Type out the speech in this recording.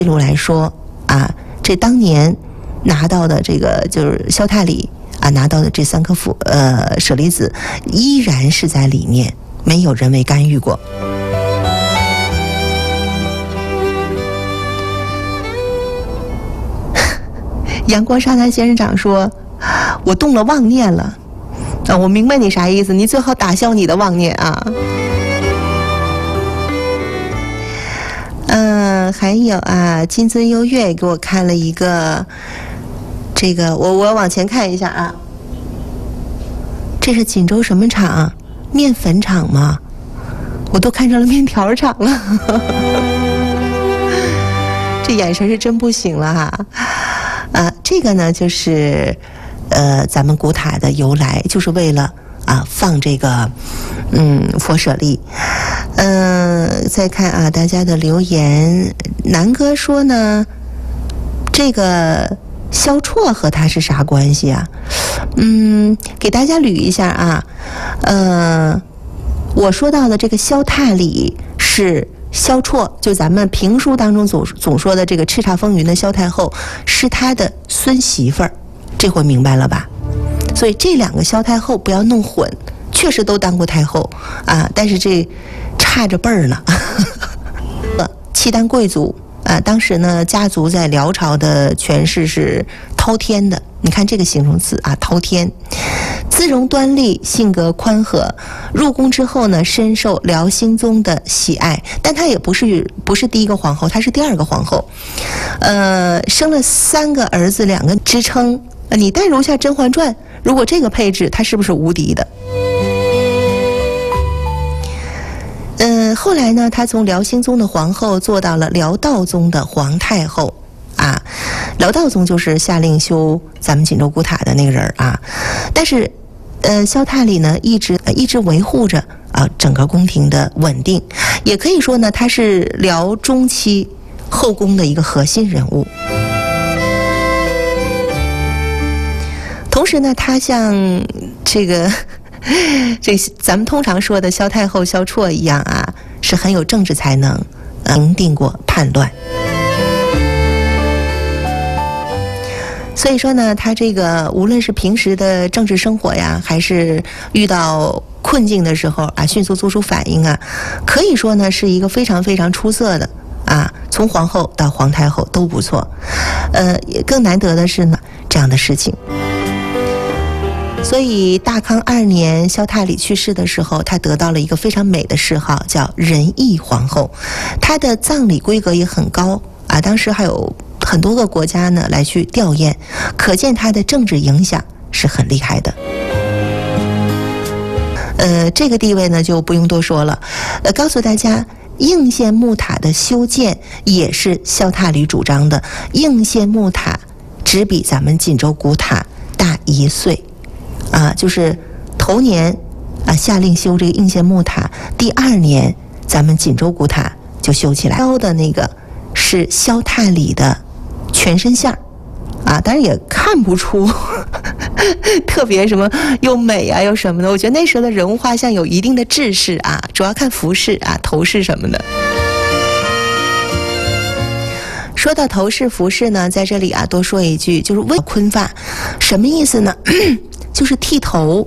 记录来说啊，这当年拿到的这个就是萧太里啊拿到的这3颗舍利子，依然是在里面，没有人为干预过。阳光沙滩仙人掌说：“我动了妄念了。”啊，我明白你啥意思，你最好打消你的妄念啊。还有啊，金樽优越给我看了一个，这个我往前看一下啊，这是锦州什么厂？面粉厂吗？我都看成了面条厂了。这眼神是真不行了哈。这个呢就是咱们古塔的由来，就是为了放这个佛舍利。再看啊大家的留言，南哥说呢，这个萧绰和他是啥关系啊？给大家捋一下啊。我说到的这个萧太里是萧绰，就咱们评书当中总说的这个叱咤风云的萧太后，是他的孙媳妇儿，这回明白了吧？所以这2个萧太后不要弄混，确实都当过太后啊，但是这差着辈儿呢。契丹贵族当时呢家族在辽朝的权势是滔天的，你看这个形容词啊，滔天。姿容端丽，性格宽和，入宫之后呢深受辽兴宗的喜爱，但她也不是第1个皇后，她是第2个皇后。生了3个儿子2个支撑，你代入一下《甄嬛传》，如果这个配置，她是不是无敌的？后来呢，她从辽兴宗的皇后做到了辽道宗的皇太后啊。辽道宗就是下令修咱们锦州古塔的那个人啊。但是萧太里呢一直维护着整个宫廷的稳定，也可以说呢她是辽中期后宫的一个核心人物。同时呢，她像这咱们通常说的萧太后萧绰一样啊，是很有政治才能，平定过叛乱。所以说呢，他这个无论是平时的政治生活呀，还是遇到困境的时候迅速做出反应可以说呢是一个非常非常出色的从皇后到皇太后都不错。也更难得的是呢这样的事情。所以大康2年萧太里去世的时候，她得到了一个非常美的谥号，叫仁义皇后。她的葬礼规格也很高当时还有很多个国家呢来去吊唁，可见她的政治影响是很厉害的。这个地位呢就不用多说了。告诉大家，应县木塔的修建也是萧太里主张的。应县木塔只比咱们锦州古塔大1岁就是头年下令修这个应县木塔，第2年咱们锦州古塔就修起来。雕的那个是萧太里的全身像当然也看不出特别什么又美又什么的。我觉得那时候的人物画像有一定的制式主要看服饰头饰什么的。说到头饰服饰呢，在这里多说一句，就是为坤发什么意思呢？就是剃头